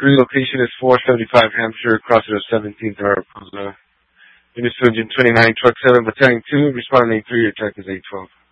3 location is 475 Hampshire, crossing of 17th Mariposa. Unit 229, Truck 7, Battalion 2, responding 3, your attack is 812.